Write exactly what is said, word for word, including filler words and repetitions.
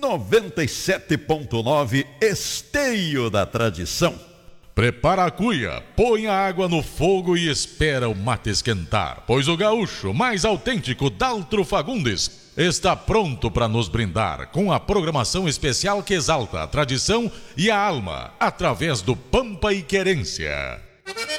noventa e sete ponto nove, Esteio da Tradição. Prepara a cuia, põe a água no fogo e espera o mate esquentar, pois o gaúcho mais autêntico Daltro Fagundes está pronto para nos brindar com a programação especial que exalta a tradição e a alma através do Pampa e Querência.